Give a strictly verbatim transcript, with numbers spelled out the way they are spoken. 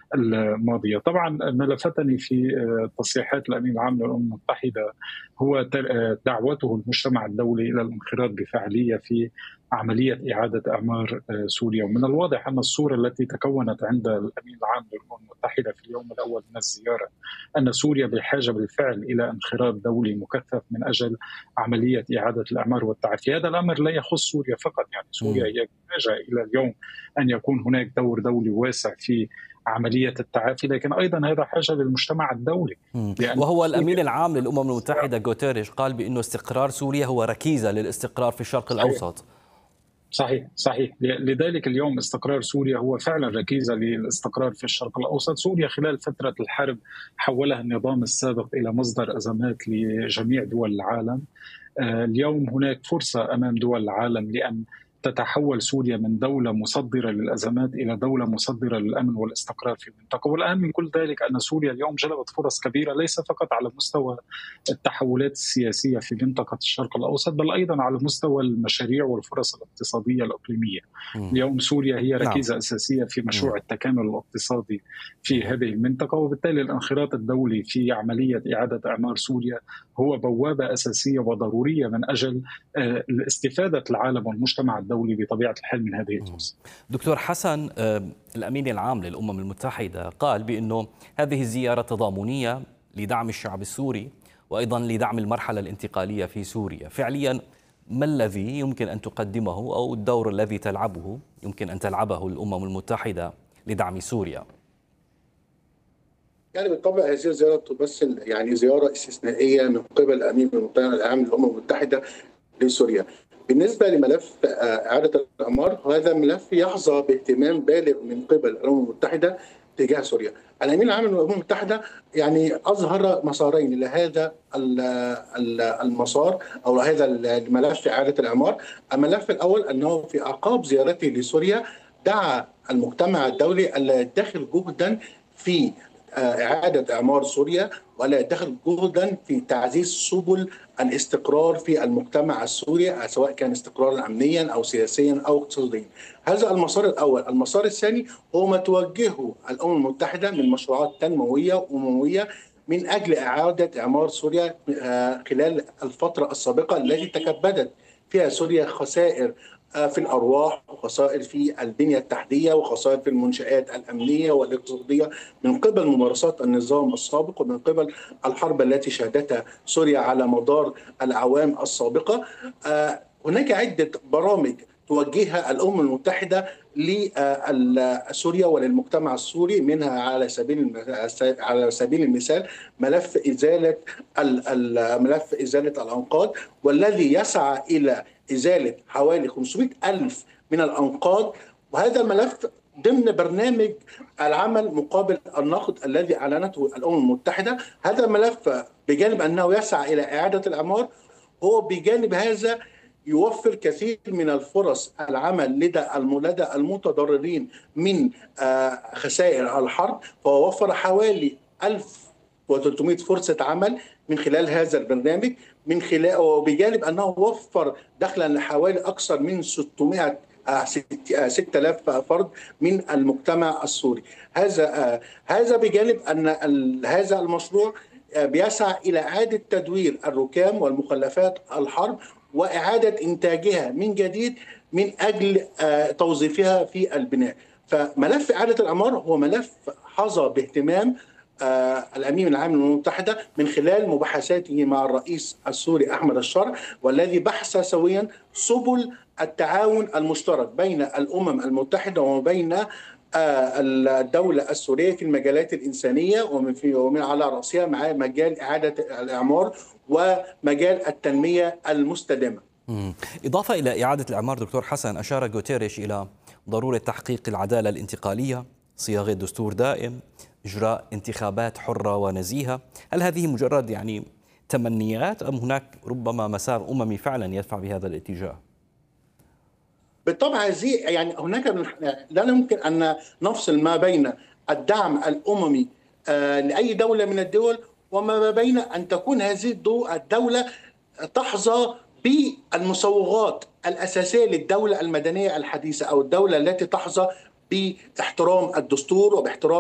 الماضية. طبعا ما لفتني في تصريحات الأمين العام للأمم المتحدة هو دعوته المجتمع الدولي إلى الانخراط بفعالية في عملية إعادة إعمار سوريا. ومن الواضح أن الصورة التي تكونت عند الأمين العام للأمم المتحدة في اليوم الأول من الزيارة أن سوريا بحاجة بالفعل إلى انخراط دولي مكثف من أجل عملية إعادة الإعمار والتعافي. هذا الأمر لا يخص سوريا فقط، يعني سوريا هي بحاجة إلى اليوم أن يكون هناك دور دولي واسع في عملية التعافي، لكن أيضا هذا حاجة للمجتمع الدولي. وهو الأمين العام للأمم المتحدة غوتيريش قال بأنه استقرار سوريا هو ركيزة للاستقرار في الشرق الأوسط. صحيح صحيح لذلك اليوم استقرار سوريا هو فعلا ركيزة للاستقرار في الشرق الأوسط. سوريا خلال فترة الحرب حولها النظام السابق إلى مصدر أزمات لجميع دول العالم. اليوم هناك فرصة أمام دول العالم لأن تتحول سوريا من دولة مصدرة للأزمات إلى دولة مصدرة للأمن والاستقرار في المنطقة. والأهم من كل ذلك أن سوريا اليوم جلبت فرص كبيرة ليس فقط على مستوى التحولات السياسية في منطقة الشرق الأوسط، بل أيضا على مستوى المشاريع والفرص الاقتصادية الإقليمية. اليوم سوريا هي ركيزة نعم. أساسية في مشروع التكامل الاقتصادي في هذه المنطقة، وبالتالي الانخراط الدولي في عملية إعادة إعمار سوريا هو بوابة أساسية وضرورية من أجل الاستفادة العالم والمجتمع الدولي بطبيعة الحال من هذه الفرصة. دكتور حسن، الأمين العام للأمم المتحدة قال بأنه هذه الزيارة تضامنية لدعم الشعب السوري وأيضا لدعم المرحلة الانتقالية في سوريا. فعليا ما الذي يمكن أن تقدمه أو الدور الذي تلعبه يمكن أن تلعبه الأمم المتحدة لدعم سوريا؟ يعني بالطبع هذه الزيارة تمثل يعني زيارة استثنائية من قبل الأمين العام للأمم المتحدة لسوريا. بالنسبة لملف إعادة الإعمار، هذا ملف يحظى باهتمام بالغ من قبل الأمم المتحدة تجاه سوريا. الأمين العام للأمم المتحدة يعني أظهر مسارين لهذا المسار أو هذا الملف إعادة الإعمار. الملف الأول أنه في أعقاب زيارته لسوريا دعا المجتمع الدولي ألا يدخر جهدا في إعادة إعمار سوريا ولا يدخل جهدا في تعزيز سبل الاستقرار في المجتمع السوري، سواء كان استقرارا أمنيا أو سياسيا أو اقتصاديا. هذا المسار الأول. المسار الثاني هو ما توجهه الأمم المتحدة من مشروعات تنموية وأممية من أجل إعادة إعمار سوريا خلال الفترة السابقة التي تكبدت فيها سوريا خسائر في الأرواح وخسائر في البنية التحتية وخسائر في المنشآت الأمنية والاقتصادية من قبل ممارسات النظام السابق ومن قبل الحرب التي شهدتها سوريا على مدار الأعوام السابقة. هناك عدة برامج توجهها الأمم المتحدة لسوريا وللمجتمع السوري، منها على سبيل على سبيل المثال ملف إزالة ملف إزالة الأنقاض، والذي يسعى إلى إزالة حوالي خمسمائة ألف من الأنقاض، وهذا الملف ضمن برنامج العمل مقابل النقد الذي أعلنته الأمم المتحدة. هذا الملف بجانب أنه يسعى إلى إعادة الإعمار، هو بجانب هذا يوفر كثير من الفرص العمل لدى لدى المتضررين من خسائر الحرب، فهو وفر حوالي ألف وثلاثمائة فرصة عمل من خلال هذا البرنامج، من خلال وبجانب أنه وفر دخلا لحوالي أكثر من ستمائة ستة آلاف فرد من المجتمع السوري. هذا هذا بجانب أن هذا المشروع بيسعى إلى إعادة تدوير الركام والمخلفات الحرب وإعادة إنتاجها من جديد من أجل توظيفها في البناء. فملف إعادة الإعمار هو ملف حظى باهتمام الأمين العام للأمم المتحدة من خلال مباحثاته مع الرئيس السوري أحمد الشرع، والذي بحث سويا سبل التعاون المشترك بين الأمم المتحدة وبين الدولة السورية في المجالات الإنسانية، ومن, ومن على رأسها مع مجال إعادة الإعمار ومجال التنمية المستدامة. إضافة إلى إعادة الإعمار دكتور حسن، أشار غوتيريش إلى ضرورة تحقيق العدالة الانتقالية، صياغة دستور دائم، إجراء انتخابات حرة ونزيهة. هل هذه مجرد يعني تمنيات أم هناك ربما مسار أممي فعلا يدفع بهذا الاتجاه؟ بالطبع هذه يعني هناك لا يمكن أن نفصل ما بين الدعم الأممي لأي دولة من الدول وما بين أن تكون هذه الدولة تحظى بالمسوغات الأساسية للدولة المدنية الحديثة أو الدولة التي تحظى باحترام الدستور وباحترام